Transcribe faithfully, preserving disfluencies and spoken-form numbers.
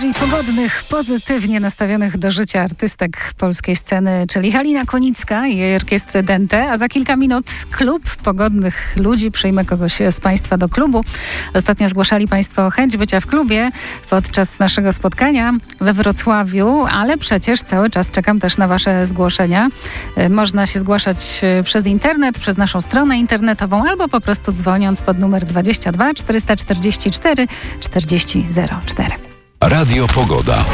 I pogodnych, pozytywnie nastawionych do życia artystek polskiej sceny, czyli Halina Konicka i jej orkiestry Dente, a za kilka minut klub pogodnych ludzi. Przyjmę kogoś z Państwa do klubu. Ostatnio zgłaszali Państwo chęć bycia w klubie podczas naszego spotkania we Wrocławiu, ale przecież cały czas czekam też na Wasze zgłoszenia. Można się zgłaszać przez internet, przez naszą stronę internetową albo po prostu dzwoniąc pod numer dwadzieścia dwa czterysta czterdzieści cztery czterdzieści zero cztery. Radio Pogoda.